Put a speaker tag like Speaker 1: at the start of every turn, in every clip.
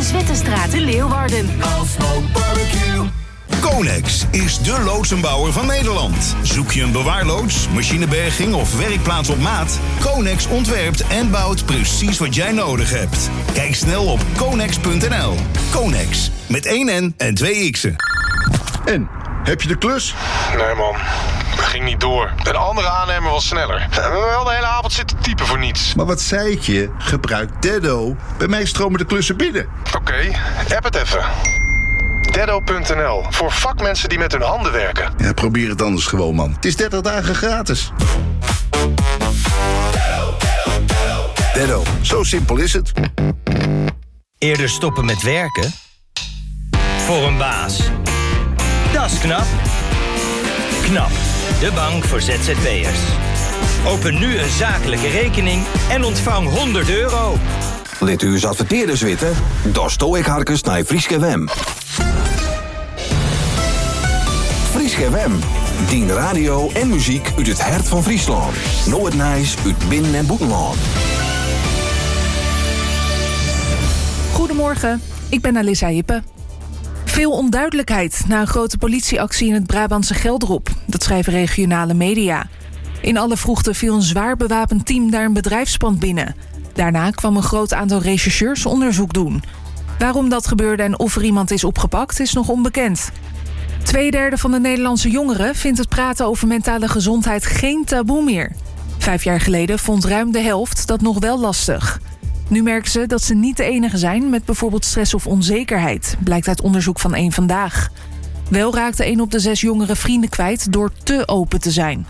Speaker 1: Zwitserstraat in Leeuwarden.
Speaker 2: Afspraak barbecue.
Speaker 3: Conex is de loodsenbouwer van Nederland. Zoek je een bewaarloods, machineberging of werkplaats op maat? Conex ontwerpt en bouwt precies wat jij nodig hebt. Kijk snel op conex.nl. Conex, met 1 N en 2 X'en.
Speaker 4: En, heb je de klus?
Speaker 5: Nee man, dat ging niet door. Een andere aannemer was sneller. We hebben wel de hele avond zitten typen voor niets.
Speaker 4: Maar wat zei ik je? Gebruik Deddo. Bij mij stromen de klussen binnen.
Speaker 5: Oké, app het even. Deddo.nl. Voor vakmensen die met hun handen werken.
Speaker 4: Ja, probeer het anders gewoon, man. Het is 30 dagen gratis. Deddo, zo simpel is het.
Speaker 6: Eerder stoppen met werken? Voor een baas. Dat is knap. KNAP, de bank voor ZZP'ers. Open nu een zakelijke rekening en ontvang €100.
Speaker 7: Let u eens adverteerders weten? Dat stoor ik harkens naar Frieske Wem. Frieske Wem. Dien radio en muziek uit het hart van Friesland. Noord-Nijs uit Binnen- en Boetenland.
Speaker 8: Goedemorgen, ik ben Alissa Jippe. Veel onduidelijkheid na een grote politieactie in het Brabantse Gelderop. Dat schrijven regionale media. In alle vroegte viel een zwaar bewapend team daar een bedrijfspand binnen. Daarna kwam een groot aantal rechercheurs onderzoek doen. Waarom dat gebeurde en of er iemand is opgepakt is nog onbekend. 2/3 van de Nederlandse jongeren vindt het praten over mentale gezondheid geen taboe meer. 5 jaar geleden vond ruim de helft dat nog wel lastig. Nu merken ze dat ze niet de enige zijn met bijvoorbeeld stress of onzekerheid, blijkt uit onderzoek van Eén Vandaag. Wel raakte 1 op de 6 jongeren vrienden kwijt door te open te zijn.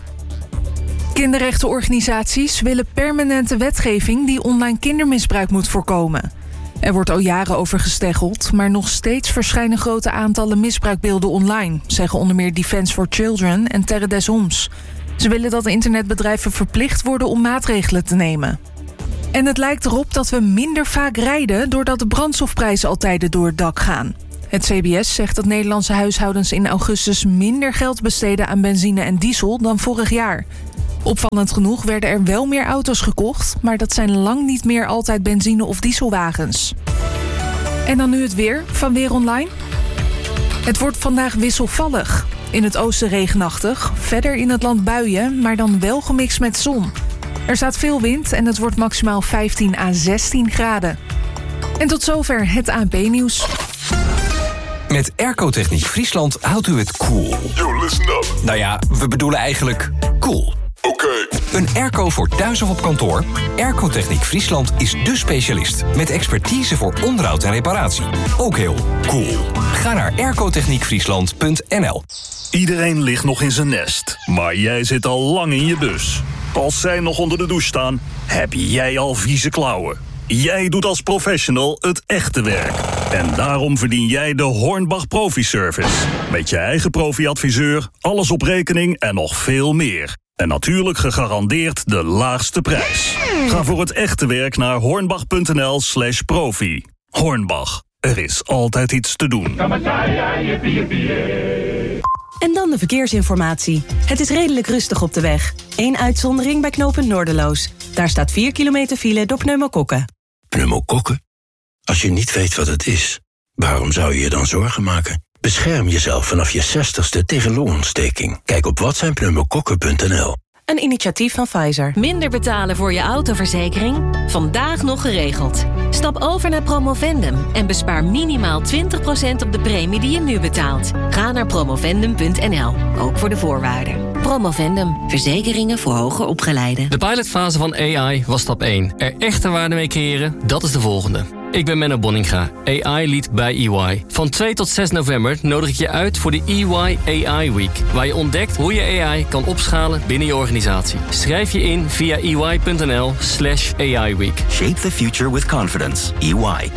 Speaker 8: Kinderrechtenorganisaties willen permanente wetgeving die online kindermisbruik moet voorkomen. Er wordt al jaren over gesteggeld, maar nog steeds verschijnen grote aantallen misbruikbeelden online, zeggen onder meer Defence for Children en Terre des Hommes. Ze willen dat internetbedrijven verplicht worden om maatregelen te nemen. En het lijkt erop dat we minder vaak rijden doordat de brandstofprijzen al tijden door het dak gaan. Het CBS zegt dat Nederlandse huishoudens in augustus minder geld besteden aan benzine en diesel dan vorig jaar. Opvallend genoeg werden er wel meer auto's gekocht, maar dat zijn lang niet meer altijd benzine- of dieselwagens. En dan nu het weer van Weer Online. Het wordt vandaag wisselvallig. In het oosten regenachtig, verder in het land buien, maar dan wel gemixt met zon. Er staat veel wind en het wordt maximaal 15 à 16 graden. En tot zover het ANP-nieuws.
Speaker 7: Met Airco Techniek Friesland houdt u het cool.
Speaker 2: Yo, listen up.
Speaker 7: Nou ja, we bedoelen eigenlijk cool.
Speaker 2: Oké.
Speaker 7: Een airco voor thuis of op kantoor? Airco Techniek Friesland is dé specialist. Met expertise voor onderhoud en reparatie. Ook heel cool. Ga naar aircotechniekfriesland.nl.
Speaker 9: Iedereen ligt nog in zijn nest, maar jij zit al lang in je bus. Als zij nog onder de douche staan, heb jij al vieze klauwen. Jij doet als professional het echte werk. En daarom verdien jij de Hornbach Profi Service. Met je eigen profi-adviseur, alles op rekening en nog veel meer. En natuurlijk gegarandeerd de laagste prijs. Ga voor het echte werk naar hornbach.nl/profi. Hornbach, er is altijd iets te doen.
Speaker 10: En dan de verkeersinformatie. Het is redelijk rustig op de weg. 1 uitzondering bij knooppunt Noorderloos. Daar staat 4 kilometer file door pneumokokken.
Speaker 11: Pneumokokken? Als je niet weet wat het is, waarom zou je je dan zorgen maken? Bescherm jezelf vanaf je 60ste tegen longontsteking. Kijk op watzijnpneumokokken.nl.
Speaker 10: Een initiatief van Pfizer.
Speaker 1: Minder betalen voor je autoverzekering? Vandaag nog geregeld. Stap over naar Promovendum en bespaar minimaal 20% op de premie die je nu betaalt. Ga naar promovendum.nl, ook voor de voorwaarden. Promovendum, verzekeringen voor hoger opgeleiden.
Speaker 12: De pilotfase van AI was stap 1. Er echte waarde mee creëren, dat is de volgende. Ik ben Menno Bonninga, AI-lead bij EY. Van 2 tot 6 november nodig ik je uit voor de EY AI Week, waar je ontdekt hoe je AI kan opschalen binnen je organisatie. Schrijf je in via ey.nl/AI Week.
Speaker 13: Shape the future with confidence. EY.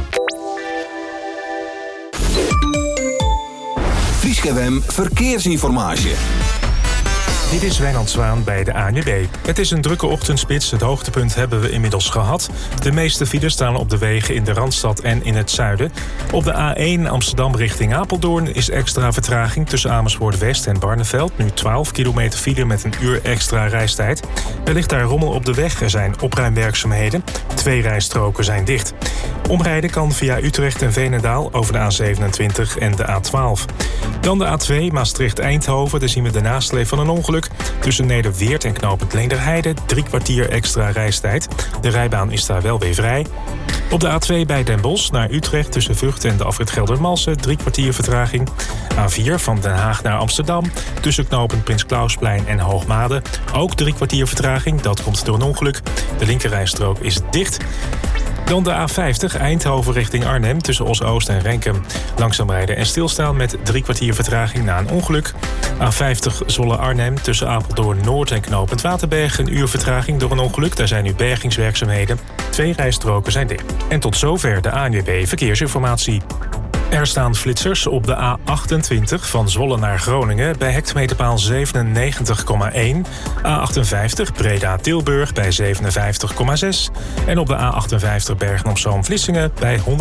Speaker 7: Frieske Wem Verkeersinformatie.
Speaker 14: Dit is Wijnand Zwaan bij de ANWB. Het is een drukke ochtendspits. Het hoogtepunt hebben we inmiddels gehad. De meeste files staan op de wegen in de Randstad en in het zuiden. Op de A1 Amsterdam richting Apeldoorn is extra vertraging tussen Amersfoort West en Barneveld. Nu 12 kilometer file met een uur extra reistijd. Er ligt daar rommel op de weg. Er zijn opruimwerkzaamheden. 2 rijstroken zijn dicht. Omrijden kan via Utrecht en Veenendaal over de A27 en de A12. Dan de A2 Maastricht-Eindhoven. Daar zien we de nasleep van een ongeluk. Tussen Nederweert en knooppunt Leenderheide 3 kwartier extra reistijd. De rijbaan is daar wel weer vrij. Op de A2 bij Den Bosch naar Utrecht tussen Vught en de afrit Geldermalsen 3 kwartier vertraging. A4 van Den Haag naar Amsterdam tussen knooppunt Prins Klausplein en Hoogmade ook 3 kwartier vertraging. Dat komt door een ongeluk. De linkerrijstrook is dicht. Dan de A50 Eindhoven richting Arnhem tussen Os-Oost en Renkum. Langzaam rijden en stilstaan met 3 kwartier vertraging na een ongeluk. A50 Zwolle-Arnhem tussen Apeldoorn Noord en knooppunt Waterberg een uur vertraging door een ongeluk. Daar zijn nu bergingswerkzaamheden. 2 rijstroken zijn dicht. En tot zover de ANWB Verkeersinformatie. Er staan flitsers op de A28 van Zwolle naar Groningen bij hectometerpaal 97,1. A58 Breda-Tilburg bij 57,6. En op de A58 Bergen-op-Zoom-Vlissingen bij 160,6.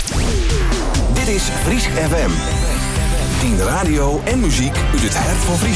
Speaker 15: Dit is Friesk FM. 10 radio en muziek uit het hart van Friesland.